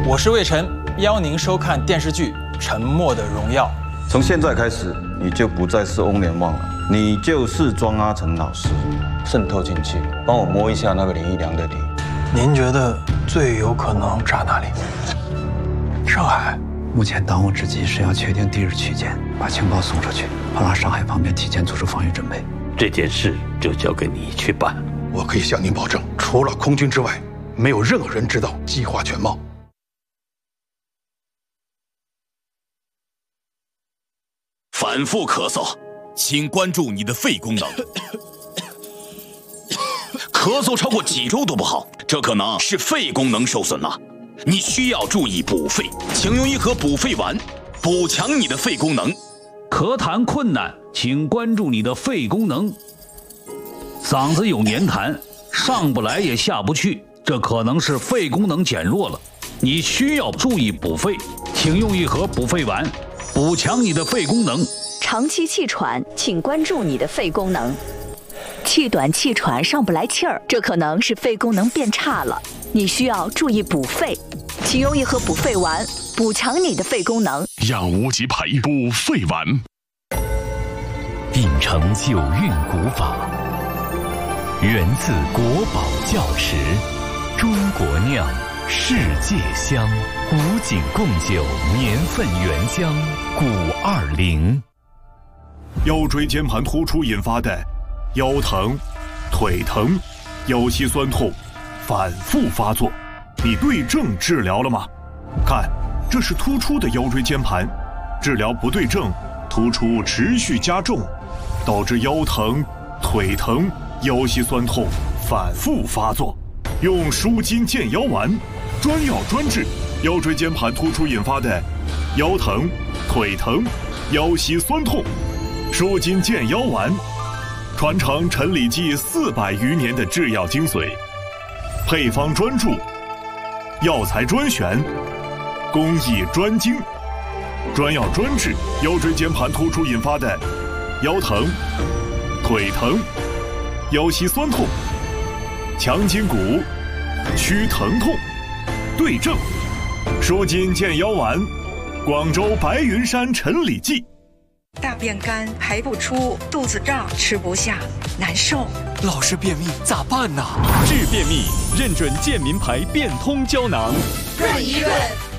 我是魏晨，邀您收看电视剧《沉默的荣耀》。 从现在开始，你就不再是翁连旺了，你就是庄阿成老师。渗透进去，帮我摸一下那个林一良的脸。 您觉得最有可能炸哪里？上海。 目前当务之急是要确定地日区间，把情报送出去，好让上海方面提前做出防御准备。 这件事就交给你去办。 我可以向您保证，除了空军之外，没有任何人知道计划全貌。 反复咳嗽，请关注你的肺功能。咳嗽超过几周都不好，这可能是肺功能受损了。你需要注意补肺，请用一盒补肺丸，补强你的肺功能。 咳痰困难，请关注你的肺功能。嗓子有黏痰，上不来也下不去，这可能是肺功能减弱了。你需要注意补肺，请用一盒补肺丸，补强你的肺功能。 长期气喘，请关注你的肺功能。气短气喘上不来气儿，这可能是肺功能变差了，你需要注意补肺，请用一盒补肺丸，补强你的肺功能。 养无极培补肺丸， 秉承九韵古法，源自国宝窖池，中国酿，世界香，古井贡酒年份原浆520。 腰椎间盘突出引发的腰疼、腿疼、腰膝酸痛反复发作，你对症治疗了吗？看，这是突出的腰椎间盘，治疗不对症，突出持续加重，导致腰疼、腿疼、腰膝酸痛反复发作。用舒筋健腰丸，专药专治腰椎间盘突出引发的腰疼、腿疼、腰膝酸痛。舒筋健腰丸，传承陈李济400余年的制药精髓，配方专注，药材专选，工艺专精，专药专治腰椎间盘突出引发的腰疼、腿疼、腰膝酸痛，强筋骨，祛疼痛，对症。舒筋健腰丸，广州白云山陈李济。 大便干，排不出，肚子胀，吃不下，难受。 老是便秘咋办呢？治便秘，认准健民牌变通胶囊， 润一润。